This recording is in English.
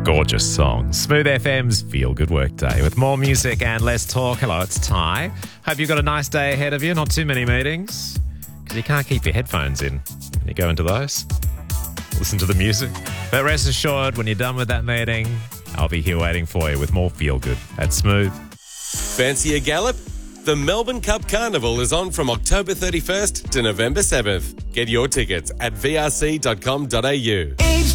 Gorgeous song. Smooth FM's Feel Good Workday with more music and less talk. Hello, it's Ty. Hope you've got a nice day ahead of you. Not too many meetings because you can't keep your headphones in when you go into those. Listen to the music. But rest assured, when you're done with that meeting, I'll be here waiting for you with more Feel Good at Smooth. Fancy a gallop? The Melbourne Cup Carnival is on from October 31st to November 7th. Get your tickets at vrc.com.au.